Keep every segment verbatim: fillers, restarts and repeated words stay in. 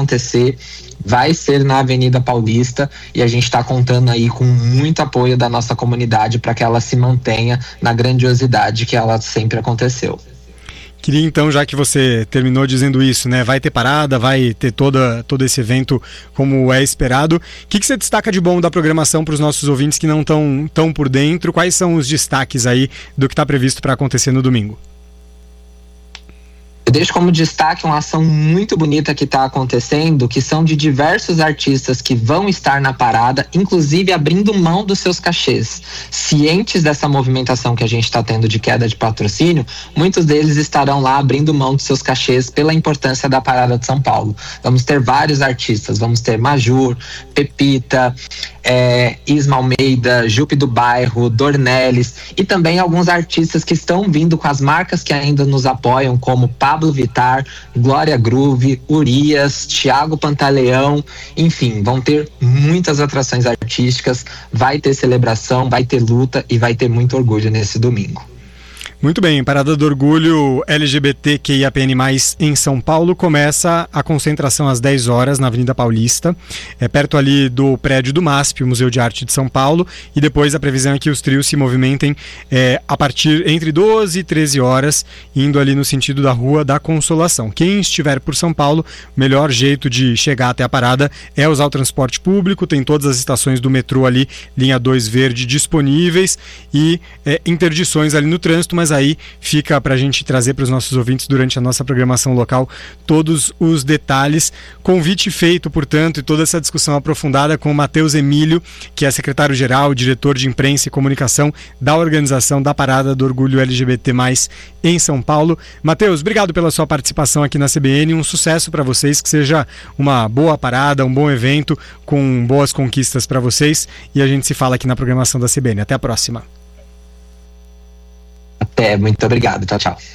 acontecer vai ser na Avenida Paulista e a gente está contando aí com muito apoio da nossa comunidade para que ela se mantenha na grandiosidade que ela sempre aconteceu. Queria então, já que você terminou dizendo isso, né, vai ter parada, vai ter toda, todo esse evento como é esperado. O que, que você destaca de bom da programação para os nossos ouvintes que não estão tão por dentro? Quais são os destaques aí do que está previsto para acontecer no domingo? Eu deixo como destaque uma ação muito bonita que está acontecendo, que são de diversos artistas que vão estar na parada, inclusive abrindo mão dos seus cachês. Cientes dessa movimentação que a gente está tendo de queda de patrocínio, muitos deles estarão lá abrindo mão dos seus cachês pela importância da parada de São Paulo. Vamos ter vários artistas, vamos ter Majur, Pepita, é, Isma Almeida, Jupe do Bairro, Dornelles e também alguns artistas que estão vindo com as marcas que ainda nos apoiam, como Pablo Vittar, Glória Groove, Urias, Thiago Pantaleão, enfim, vão ter muitas atrações artísticas, vai ter celebração, vai ter luta e vai ter muito orgulho nesse domingo. Muito bem, Parada do Orgulho L G B T Q I A P N mais, em São Paulo, começa a concentração às dez horas na Avenida Paulista, é perto ali do prédio do MASP, o Museu de Arte de São Paulo, e depois a previsão é que os trios se movimentem é, a partir entre doze e treze horas, indo ali no sentido da Rua da Consolação. Quem estiver por São Paulo, o melhor jeito de chegar até a parada é usar o transporte público, tem todas as estações do metrô ali, linha dois verde disponíveis e é, interdições ali no trânsito, mas aí fica para a gente trazer para os nossos ouvintes durante a nossa programação local todos os detalhes. Convite feito, portanto, e toda essa discussão aprofundada com o Matheus Emílio, que é secretário-geral, diretor de imprensa e comunicação da organização da Parada do Orgulho L G B T mais, em São Paulo. Matheus, obrigado pela sua participação aqui na C B N, um sucesso para vocês, que seja uma boa parada, um bom evento com boas conquistas para vocês, e a gente se fala aqui na programação da C B N. Até a próxima. Até, muito obrigado, tchau, tchau.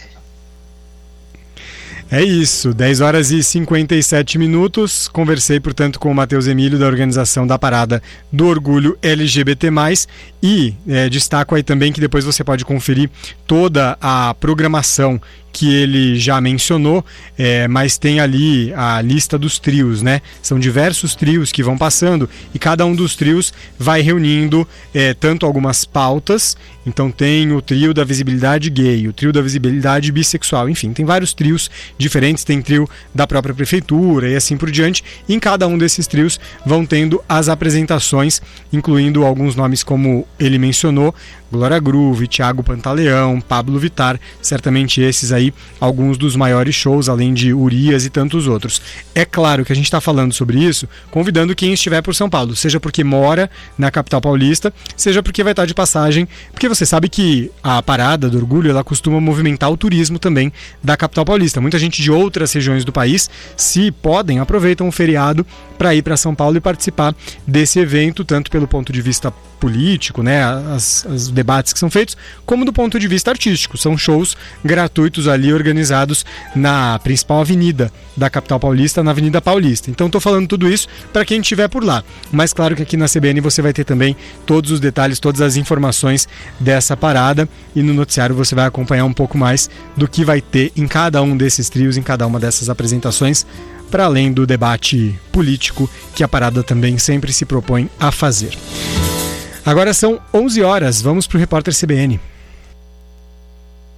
É isso, dez horas e cinquenta e sete minutos. Conversei, portanto, com o Matheus Emílio, da organização da Parada do Orgulho L G B T mais, e é, destaco aí também que depois você pode conferir toda a programação que ele já mencionou, é, mas tem ali a lista dos trios, né? São diversos trios que vão passando e cada um dos trios vai reunindo é, tanto algumas pautas. Então tem o trio da visibilidade gay, o trio da visibilidade bissexual, enfim, tem vários trios diferentes, tem trio da própria prefeitura e assim por diante. E em cada um desses trios vão tendo as apresentações, incluindo alguns nomes como ele mencionou, Glória Groove, Thiago Pantaleão, Pablo Vittar, certamente esses aí, alguns dos maiores shows, além de Urias e tantos outros. É claro que a gente está falando sobre isso, convidando quem estiver por São Paulo, seja porque mora na capital paulista, seja porque vai estar de passagem, porque você sabe que a Parada do Orgulho, ela costuma movimentar o turismo também da capital paulista. Muita gente de outras regiões do país, se podem, aproveitam o feriado para ir para São Paulo e participar desse evento, tanto pelo ponto de vista político, né, as, as debates que são feitos, como do ponto de vista artístico. São shows gratuitos ali organizados na principal avenida da capital paulista, na Avenida Paulista. Então estou falando tudo isso para quem estiver por lá. Mas claro que aqui na C B N você vai ter também todos os detalhes, todas as informações dessa parada, e no noticiário você vai acompanhar um pouco mais do que vai ter em cada um desses trios, em cada uma dessas apresentações, para além do debate político que a parada também sempre se propõe a fazer. Agora são onze horas, vamos para o Repórter C B N.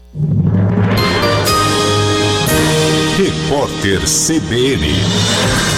Repórter C B N.